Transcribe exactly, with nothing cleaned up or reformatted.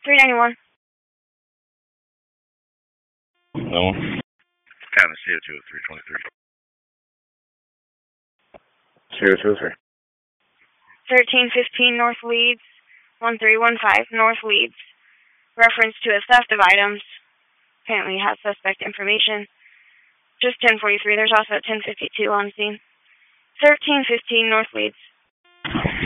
three ninety-one. No. Kind of C O two three twenty-three. C O two three. thirteen fifteen North Leeds, one three one five North Leeds. Reference to a theft of items. Apparently has suspect information. Just ten forty-three. There's also a ten fifty-two on scene. thirteen fifteen North Leeds.